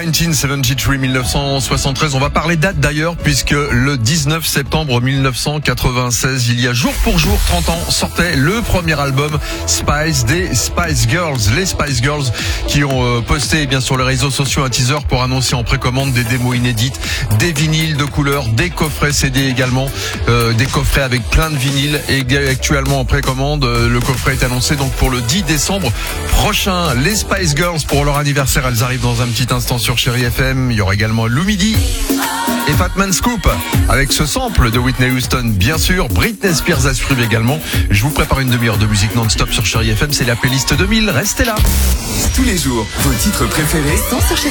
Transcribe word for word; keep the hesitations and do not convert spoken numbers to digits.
mille neuf cent soixante-treize. On va parler date d'ailleurs, puisque le dix-neuf septembre mille neuf cent quatre-vingt-seize, il y a jour pour jour trente ans, sortait le premier album Spice des Spice Girls. Les Spice Girls qui ont euh, posté eh bien sur les réseaux sociaux un teaser pour annoncer en précommande des démos inédites, des vinyles de couleur, des coffrets C D également, euh, des coffrets avec plein de vinyles. Et actuellement en précommande, euh, le coffret est annoncé donc pour le dix décembre prochain. Les Spice Girls, pour leur anniversaire, elles arrivent dans un petit instant sur Chérie F M. Il y aura également Lou Midi et Fatman Scoop avec ce sample de Whitney Houston, bien sûr. Britney Spears à suivre également. Je vous prépare une demi-heure de musique non-stop sur Chérie F M. C'est la playlist deux mille. Restez là. Tous les jours, vos titres préférés sont sur Chérie.